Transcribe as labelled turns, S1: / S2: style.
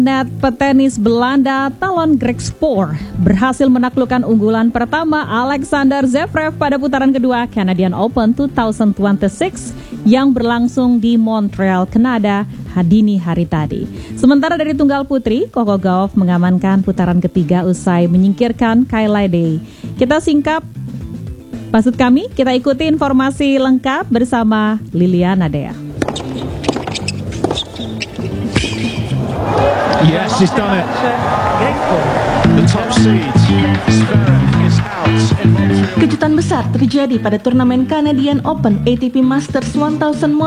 S1: Net petenis Belanda Talon Griekspoor berhasil menaklukkan unggulan pertama Alexander Zverev pada putaran kedua Canadian Open 2026 yang berlangsung di Montreal, Kanada dini hari tadi. Sementara dari tunggal putri, Coco Gauff mengamankan putaran ketiga usai menyingkirkan Kayla Day. Kita singkap, maksud kami kita ikuti informasi lengkap bersama Liliana Dea.
S2: Yes, he's done it. The top seed, Zverev is out in Montreal.
S3: Kejutan besar terjadi pada turnamen Canadian Open ATP Masters 1000